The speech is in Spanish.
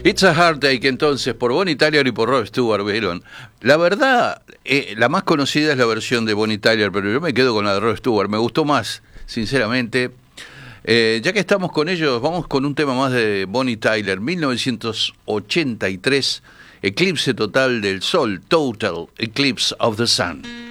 It's a Heartache, entonces, por Bonnie Tyler y por Rod Stewart, ¿vieron? La verdad, la más conocida es la versión de Bonnie Tyler, pero yo me quedo con la de Rod Stewart. Me gustó más, sinceramente. Ya que estamos con ellos, vamos con un tema más de Bonnie Tyler. 1983, Eclipse total del Sol, Total Eclipse of the Sun.